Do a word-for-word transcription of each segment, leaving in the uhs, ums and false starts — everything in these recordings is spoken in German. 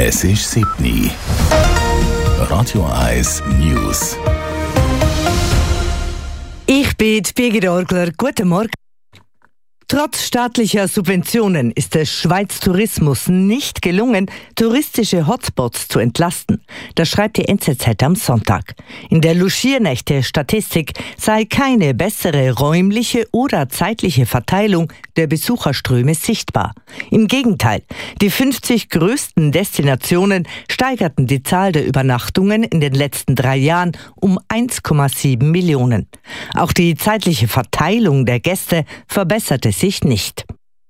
Es ist sieben Uhr. Radio eins News. Ich bin Birgit Orgler. Guten Morgen. Trotz staatlicher Subventionen ist es Schweiz Tourismus nicht gelungen, touristische Hotspots zu entlasten. Das schreibt die N Z Z am Sonntag. In der Logiernächte-Statistik sei keine bessere räumliche oder zeitliche Verteilung der Besucherströme sichtbar. Im Gegenteil, die fünfzig größten Destinationen steigerten die Zahl der Übernachtungen in den letzten drei Jahren um eins Komma sieben Millionen. Auch die zeitliche Verteilung der Gäste verbesserte sich nicht.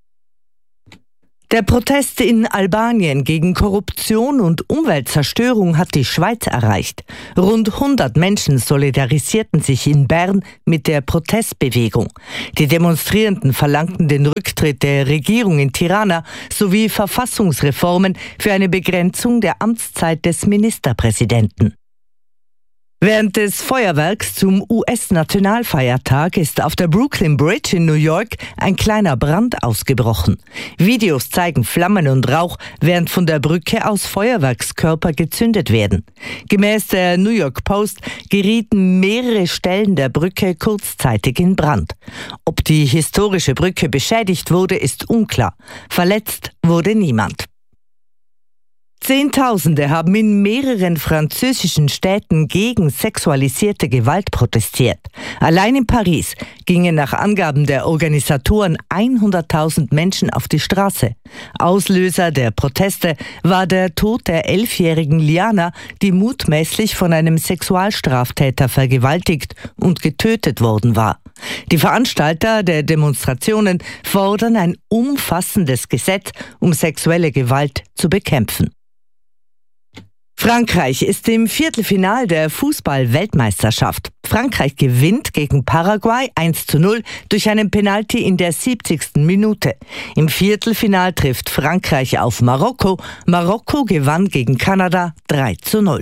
Der Protest in Albanien gegen Korruption und Umweltzerstörung hat die Schweiz erreicht. Rund hundert Menschen solidarisierten sich in Bern mit der Protestbewegung. Die Demonstrierenden verlangten den Rücktritt der Regierung in Tirana sowie Verfassungsreformen für eine Begrenzung der Amtszeit des Ministerpräsidenten. Während des Feuerwerks zum U S-Nationalfeiertag ist auf der Brooklyn Bridge in New York ein kleiner Brand ausgebrochen. Videos zeigen Flammen und Rauch, während von der Brücke aus Feuerwerkskörper gezündet werden. Gemäß der New York Post gerieten mehrere Stellen der Brücke kurzzeitig in Brand. Ob die historische Brücke beschädigt wurde, ist unklar. Verletzt wurde niemand. Zehntausende haben in mehreren französischen Städten gegen sexualisierte Gewalt protestiert. Allein in Paris gingen nach Angaben der Organisatoren hunderttausend Menschen auf die Straße. Auslöser der Proteste war der Tod der elfjährigen Liana, die mutmaßlich von einem Sexualstraftäter vergewaltigt und getötet worden war. Die Veranstalter der Demonstrationen fordern ein umfassendes Gesetz, um sexuelle Gewalt zu bekämpfen. Frankreich ist im Viertelfinal der Fußball-Weltmeisterschaft. Frankreich gewinnt gegen Paraguay eins zu null durch einen Penalty in der siebzigsten Minute. Im Viertelfinal trifft Frankreich auf Marokko. Marokko gewann gegen Kanada drei zu null.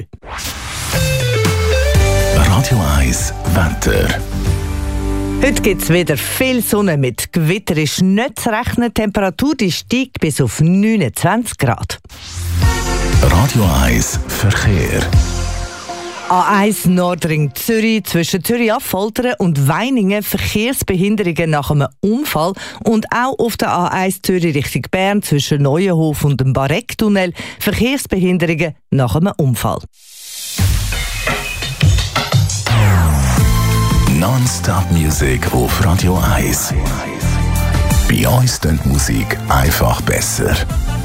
Radio eins Wetter. Heute gibt es wieder viel Sonne mit Gewitter. Ist nicht zu rechnen. Die Temperatur die steigt bis auf neunundzwanzig Grad. Radio eins Verkehr. A eins Nordring Zürich zwischen Zürich-Affoltern und Weiningen Verkehrsbehinderungen nach einem Unfall und auch auf der A eins Zürich Richtung Bern zwischen Neuenhof und dem Barecktunnel Verkehrsbehinderungen nach einem Unfall. Non-Stop-Musik auf Radio eins. Bei uns klingt Musik einfach besser.